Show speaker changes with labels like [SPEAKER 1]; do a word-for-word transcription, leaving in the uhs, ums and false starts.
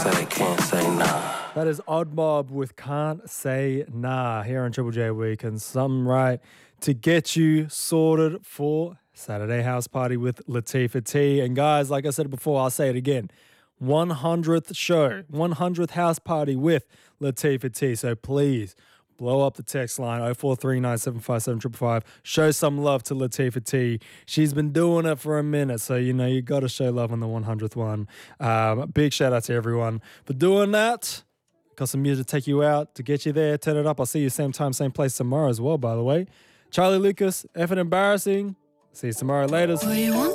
[SPEAKER 1] say, can't say nah.
[SPEAKER 2] That is Odd Mob with Can't Say Nah here on Triple J Weekend. Something right to get you sorted for Saturday House Party with Latifah T. And guys, like I said before, I'll say it again. one hundredth show, one hundredth house party with Latifah T. So please blow up the text line oh four three nine seven five seven five five five. Show some love to Latifah T. She's been doing it for a minute, so you know you got to show love on the one hundredth one. Um, big shout out to everyone for doing that. Got some music to take you out, to get you there. Turn it up. I'll see you same time, same place tomorrow as well, by the way. Charlie Lucas, F and Embarrassing. See you tomorrow. Laters.